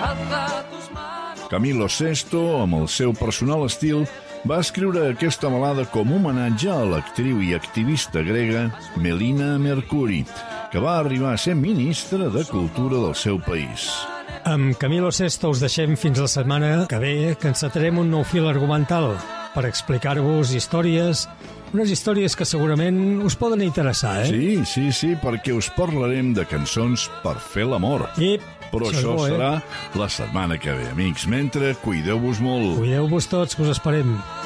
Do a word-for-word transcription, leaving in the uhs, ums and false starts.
Camilo Sesto, amb el seu personal estil, va escriure aquesta balada com homenatge a l'actriu i activista grega Melina Mercouri, que va arribar a ser ministra de Cultura del seu país. Amb Camilo Sesto us deixem fins la setmana que ve, que encetarem un nou fil argumental per explicar-vos històries, unes històries que segurament us poden interessar, eh? Sí, sí, sí, perquè us parlarem de cançons per fer l'amor. I Però això, això bo, serà eh? la setmana que ve, amics. Mentre, cuideu-vos molt. Cuideu-vos tots, que us esperem.